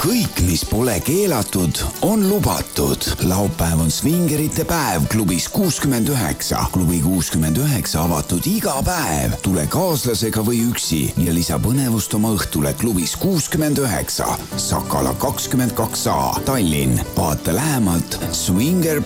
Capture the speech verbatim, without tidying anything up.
kõik, mis pole keelatud, on lubatud. Laupäev on svingerite päev klubis kuuskümmend üheksa. Klubi kuuskümmend üheksa avatud iga päev. Tule kaaslasega või üksi ja lisa põnevust oma õhtule klubis kuuskümmend üheksa. Sakala kakskümmend kaks A, Tallinn. Vaata lähemalt swinger